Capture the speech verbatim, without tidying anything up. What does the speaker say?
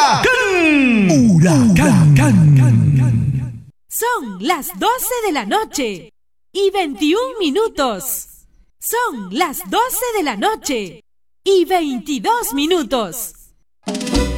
Huracán. Huracán. Son las doce de la noche y veintiún minutos. Son las doce de la noche y veintidós minutos.